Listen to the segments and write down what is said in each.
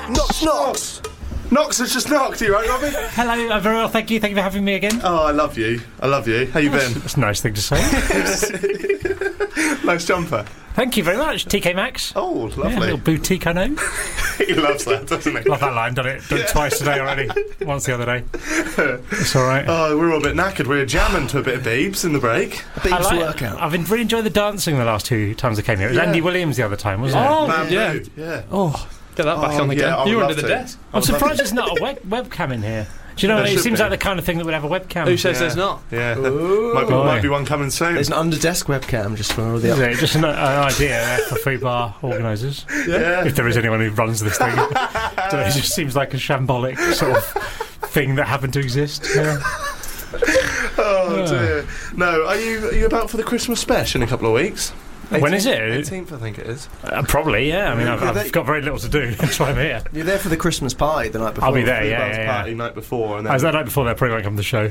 Knox! Knox has just knocked, you right, Robbie? Hello, very well, thank you. Thank you for having me again. Oh, I love you. How you been? That's a nice thing to say. Nice jumper. Thank you very much, TK Maxx. Oh, lovely. Yeah, a little boutique, I know. He loves that, doesn't he? Love that line, done it twice today already. Once the other day. It's alright. Oh, we're all a bit knackered. We were jamming to a bit of Beebs in the break. Beebs workout. I've really enjoyed the dancing the last 2 times I came here. It was Andy Williams the other time, wasn't it? Oh, Bamboo, yeah. Oh, get that back on again. You were under the desk. I'm surprised there's not a webcam in here. Do you know, it seems like the kind of thing that would have a webcam. Who says there's not? Yeah. Might be one coming soon. There's an under-desk webcam just for all the... Is it? Just an idea for food bar organisers. Yeah. If there is anyone who runs this thing. It just seems like a shambolic sort of thing that happened to exist. Yeah. Oh, dear. No, are you about for the Christmas special in a couple of weeks? 18th, When is it? 18th, I think it is. Probably, yeah. I mean, I've got very little to do. That's why I'm here. You're there for the Christmas party the night before. I'll be there, Free yeah, Buzz yeah. party night before. And then As that night before, they probably won't come to the show.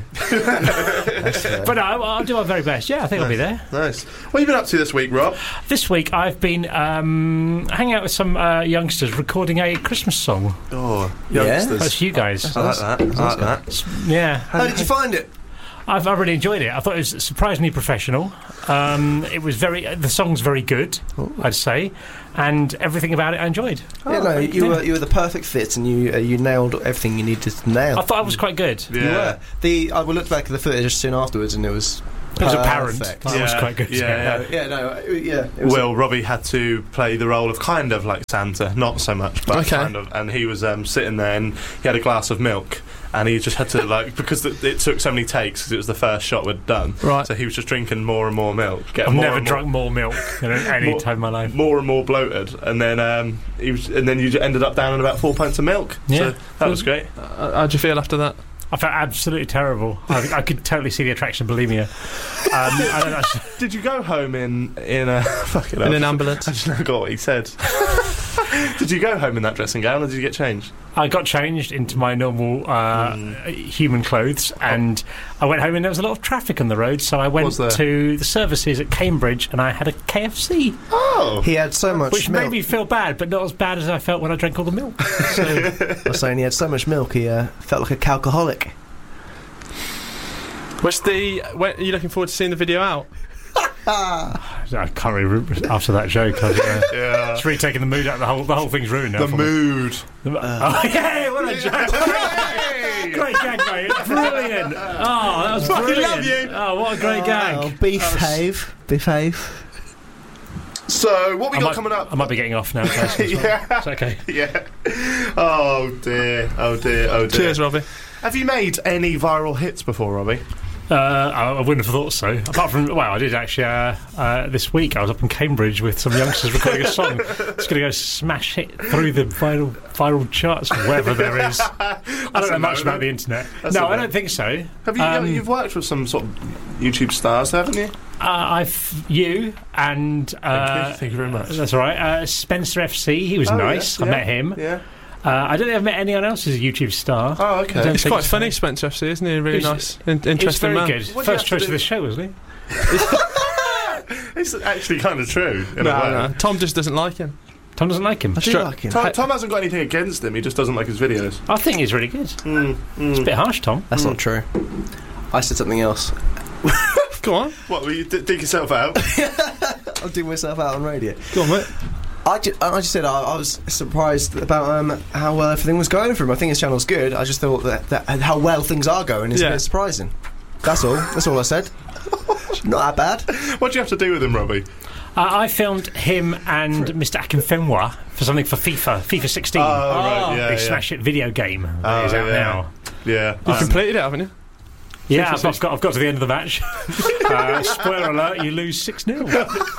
But no, I'll do my very best. Yeah, I think I'll be there. Nice. What have you been up to this week, Rob? This week, I've been hanging out with some youngsters recording a Christmas song. Oh, Yeah? youngsters. That's you guys. I like that. I like that. Yeah. How did you find it? I really enjoyed it. I thought it was surprisingly professional. It was the song's very good, I'd say, and everything about it I enjoyed. You were the perfect fit, and you nailed everything you needed to nail. I thought I was quite good. Yeah. You were. I looked back at the footage just soon afterwards, and it was. It was apparent. Perfect. I was quite good. It was Robbie had to play the role of kind of like Santa, not so much, but kind of, and he was sitting there, and he had a glass of milk. And he just had to, because it took so many takes, because it was the first shot we'd done. Right. So he was just drinking more and more milk. I've never drunk more milk than any time in my life. More and more bloated. And then you ended up down on about 4 pints of milk. Yeah. So that was great. How'd you feel after that? I felt absolutely terrible. I could totally see the attraction of bulimia. Did you go home in a... fucking In an ambulance? I just never got what he said. Did you go home in that dressing gown, or did you get changed? I got changed into my normal human clothes, and I went home, and there was a lot of traffic on the road, so I went to the services at Cambridge, and I had a KFC. Oh! He had so much Which milk. made me feel bad, but not as bad as I felt when I drank all the milk. So, I was saying he had so much milk, he felt like a calcoholic. When are you looking forward to seeing the video out? I can't really remember after that joke. Yeah. It's really taking the mood out. The whole thing's ruined now. The mood. Oh, yeah, what a joke. Great gag, mate. Brilliant. Oh, that was brilliant. Love you. Oh, what a great gag. Oh, behave. So, what we got coming up? I might be getting off now. Yeah. It's okay. Yeah. Oh, dear. Cheers, Robbie. Have you made any viral hits before, Robbie? I wouldn't have thought so. Apart from, I did actually. This week I was up in Cambridge with some youngsters recording a song. It's going to go smash hit through the viral charts, whatever there is. I don't know much about the internet. I don't think so. Have you? You've worked with some sort of YouTube stars, haven't you? You and thank you very much. That's all right. Spencer FC. He was nice. I met him. Yeah. I don't think I've met anyone else as a YouTube star. Oh, okay. It's quite funny, Spencer FC, isn't he? Really nice, interesting man. Good. First choice of the show, wasn't he? It's actually kind of true. No. Tom just doesn't like him. Tom doesn't like him. I do like him. Tom hasn't got anything against him. He just doesn't like his videos. I think he's really good. It's a bit harsh, Tom. That's not true. I said something else. Go on. What, will you dig yourself out? I'll dig myself out on radio. Go on, mate. I just said I was surprised about how well everything was going for him. I think his channel's good. I just thought that how well things are going is a bit surprising. That's all. That's all I said. Not that bad. What do you have to do with him, Robbie? I filmed him and Mr. Akinfenwa for something for FIFA 16. Oh, right. Yeah, the Smash It video game that is out now. Yeah. You've completed it, haven't you? Yeah, I've got to the end of the match. Spoiler alert, you lose 6-0.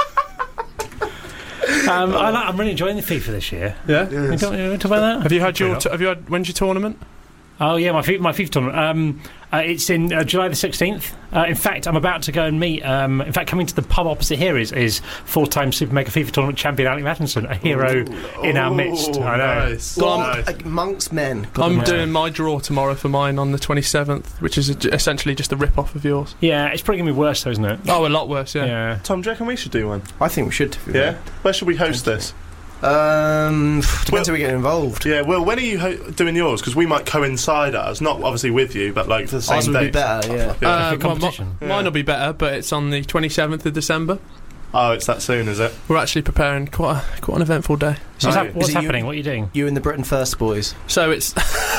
I'm really enjoying the FIFA this year. Yeah. You want to talk about that? Have you had when's your tournament? Oh yeah, my FIFA tournament. It's in July the 16th. In fact, I'm about to go and meet. In fact, coming to the pub opposite here is four-time Super Mega FIFA tournament champion Alec Mattinson, a hero in our midst. I know. Nice. Amongst men. I'm doing my draw tomorrow for mine on the 27th, which is essentially just a rip-off of yours. Yeah, it's probably going to be worse, though, isn't it? Oh, a lot worse. Yeah. Yeah. Tom, do you reckon we should do one? I think we should. Yeah. Where should we host this? Depends how we get involved. Yeah, well, when are you doing yours? Because we might coincide ours, not obviously with you, but like the same Ours would be dates. better, yeah. Mine will be better, but it's on the 27th of December. Oh, it's that soon, is it? We're actually preparing quite an eventful day. So what's happening? What are you doing? You and the Britain First boys. So it's...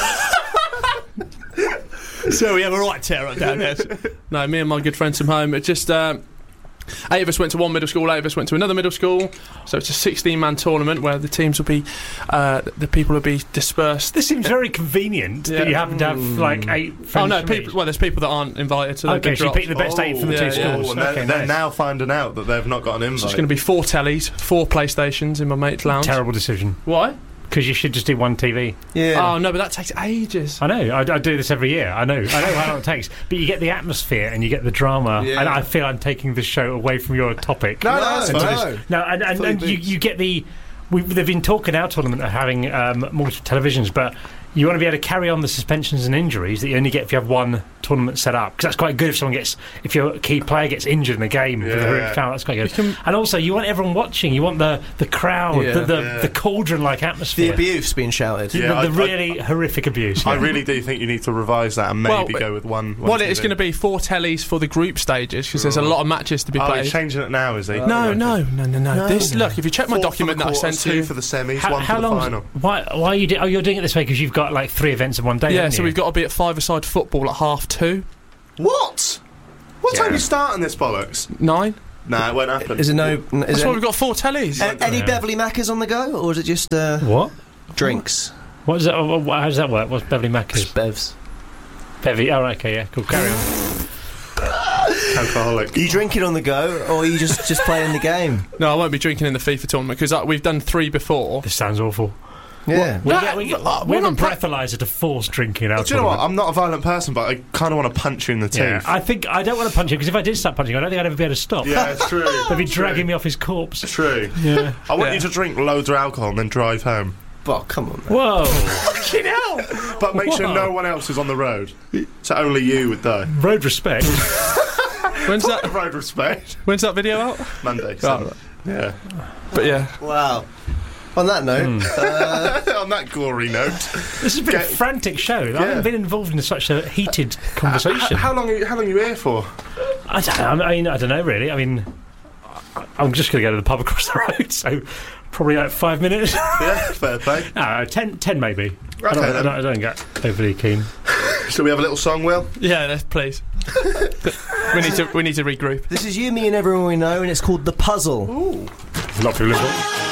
So we have a right tear up down there. No, me and my good friends from home. It just 8 of us went to one middle school, 8 of us went to another middle school. So it's a 16-man tournament where the teams will be, the people will be dispersed. This seems very convenient that you happen to have like 8 friends. Oh no, there's people that aren't invited. So okay, so you pick the best 8 from the 2 schools. Okay, they're now finding out that they've not got an invite. So it's going to be 4 tellies, 4 PlayStations in my mate's lounge. Terrible decision. Why? Because you should just do one TV. Yeah. Oh no, but that takes ages. I know. I do this every year. I know how long it takes. But you get the atmosphere and you get the drama. Yeah. And I feel I'm taking the show away from your topic. No, that's fine. No, and you get the... They've been talking our tournament of having multiple televisions, but you want to be able to carry on the suspensions and injuries that you only get if you have one tournament set up, because that's quite good if your key player gets injured in a game with a horrific foul. That's quite good. And also you want everyone watching, you want the crowd, the cauldron-like atmosphere, the abuse being shouted, the really horrific abuse. I really do think you need to revise that and maybe go with one. Well, it's going to be 4 tellies for the group stages, because there's a lot of matches to be played. He's changing it now, is he? No. Look, if you check my document that I sent to you, 2 for the semis, 1 for the final. Why are you you're doing it this way because you've got like 3 events in one day? Yeah, so we've got to be at 5-a-side football at 2:30. What time are you starting this bollocks? 9. Nah, it won't happen. Is it no? That's why we've got 4 tellies. Any Beverley Maccas on the go, or is it just what drinks? What is that? How does that work? What's Beverley Maccas? Bevs. Bevy. Oh, right, okay, yeah, cool. Carry on. Alcoholic. Are you drinking on the go, or are you just playing the game? No, I won't be drinking in the FIFA tournament because we've done 3 before. This sounds awful. Yeah, we have a breathalyzer to force drinking out. Do you know what? I'm not a violent person, but I kind of want to punch you in the teeth. Yeah. I don't want to punch you, because if I did start punching you, I don't think I'd ever be able to stop. Yeah, it's true. They'd be dragging me off his corpse. True. Yeah. I want you to drink loads of alcohol and then drive home. Oh, come on, man. Whoa. Fucking hell! But make sure no one else is on the road, so only you would die. Road respect. When's that? Road respect. When's that video out? Monday. Yeah. But yeah. Wow. On that note, on that gory note, this has been a frantic show. I haven't been involved in such a heated conversation. How long are you here for? I don't know really. I mean, I'm just going to go to the pub across the road, so probably like 5 minutes. Yeah, fair play. No, 10 maybe. Okay, I don't get overly keen. Shall we have a little song, Will? Yeah, please. we need to regroup. This is you, me, and everyone we know, and it's called The Puzzle. Ooh. Not too little.